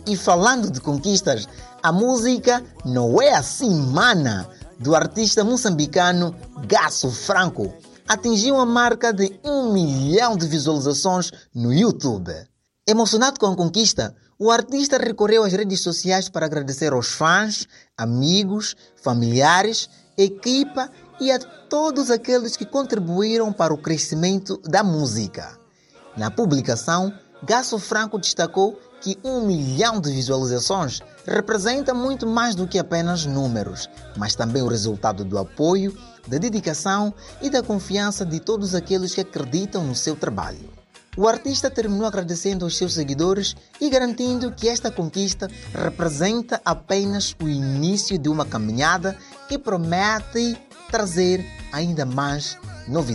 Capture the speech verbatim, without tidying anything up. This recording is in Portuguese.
E falando de conquistas, a música Não É Assim Mana, do artista moçambicano Gasso Franco, atingiu a marca de um milhão de visualizações no YouTube. Emocionado com a conquista, o artista recorreu às redes sociais para agradecer aos fãs, amigos, familiares, equipa e a todos aqueles que contribuíram para o crescimento da música. Na publicação, Gasso Franco destacou que um milhão de visualizações representa muito mais do que apenas números, mas também o resultado do apoio, da dedicação e da confiança de todos aqueles que acreditam no seu trabalho. O artista terminou agradecendo aos seus seguidores e garantindo que esta conquista representa apenas o início de uma caminhada que promete trazer ainda mais novidades.